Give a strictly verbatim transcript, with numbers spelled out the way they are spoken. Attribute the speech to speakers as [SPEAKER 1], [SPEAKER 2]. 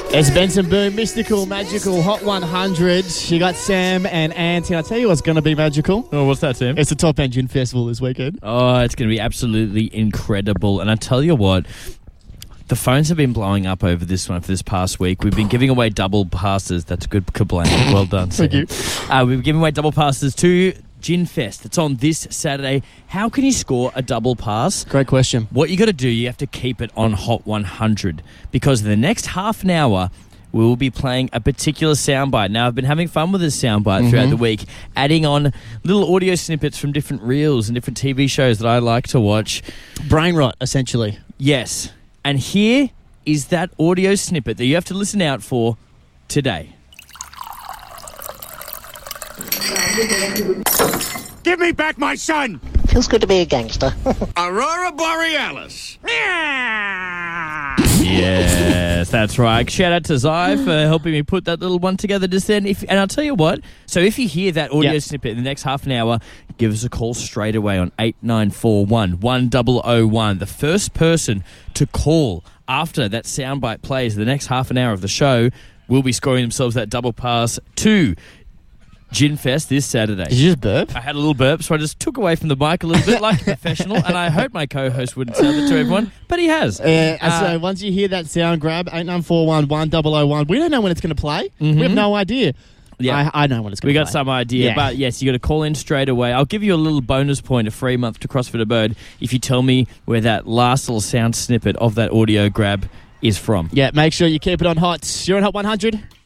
[SPEAKER 1] It's Benson Boone, mystical, magical, Hot one hundred. You got Sam and Ant. I'll tell you what's going to be magical.
[SPEAKER 2] Oh, what's that, Sam?
[SPEAKER 1] It's the Top End Gin Festival this weekend.
[SPEAKER 2] Oh, it's going to be absolutely incredible. And I tell you what, the phones have been blowing up over this one for this past week. We've been giving away double passes. That's a good kablam. Well done, Sam.
[SPEAKER 1] Thank you.
[SPEAKER 2] Uh, we've been giving away double passes to Gin Fest. It's on this Saturday. How can you score a double pass?
[SPEAKER 1] Great question.
[SPEAKER 2] What you got to do, you have to keep it on Hot one hundred, because the next half an hour we will be playing a particular soundbite. Now, I've been having fun with this soundbite mm-hmm. throughout the week, adding on little audio snippets from different reels and different T V shows that I like to watch.
[SPEAKER 1] Brain rot, essentially.
[SPEAKER 2] Yes. And here is that audio snippet that you have to listen out for today.
[SPEAKER 3] Give me back my son!
[SPEAKER 4] Feels good to be a gangster.
[SPEAKER 3] Aurora Borealis.
[SPEAKER 2] Yes, that's right. Shout out to Zai for helping me put that little one together just then. If, and I'll tell you what, so if you hear that audio yep. snippet in the next half an hour, give us a call straight away on eight nine four one, one zero zero one. The first person to call after that soundbite plays the next half an hour of the show will be scoring themselves that double pass to Gin Fest this Saturday.
[SPEAKER 1] Did you just burp?
[SPEAKER 2] I had a little burp, so I just took away from the mic a little bit like a professional, and I hope my co-host wouldn't sound it to everyone, but he has.
[SPEAKER 1] Uh, uh, so
[SPEAKER 2] uh,
[SPEAKER 1] once you hear that sound, grab eight nine four one, one zero zero one. We don't know when it's going to play.
[SPEAKER 2] Mm-hmm.
[SPEAKER 1] We have no idea.
[SPEAKER 2] Yeah,
[SPEAKER 1] I, I know when it's going to play.
[SPEAKER 2] We got some idea,
[SPEAKER 1] yeah.
[SPEAKER 2] but yes, you got to call in straight away. I'll give you a little bonus point, a free month to CrossFit Abode, if you tell me where that last little sound snippet of that audio grab is from.
[SPEAKER 1] Yeah, make sure you keep it on Hot. You're on Hot one hundred.